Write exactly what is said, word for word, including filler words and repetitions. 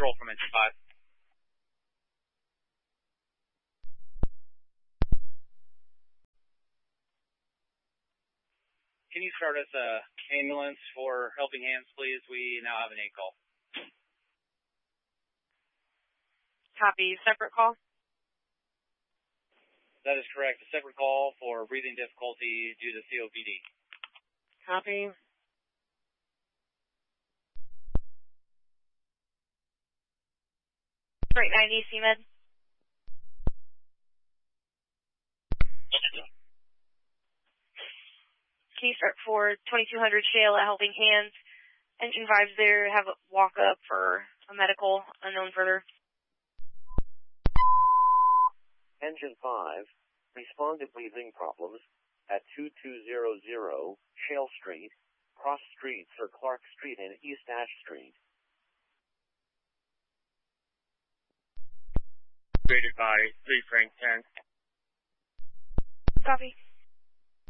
control from engine five. Can you start us a ambulance for Helping Hands, please? We now have an eight call. Copy. Separate call? That is correct. A separate call for breathing difficulty due to C O P D. Copy. Right, ninety, C M E D. Can you start for twenty-two hundred Shale at Helping Hands? Engine five's there, have a walk up for a medical, unknown further. Engine five, respond to breathing problems at two two zero zero Shale Street, cross streets for Clark Street and East Ash Street. Rated by three Frank ten. Copy.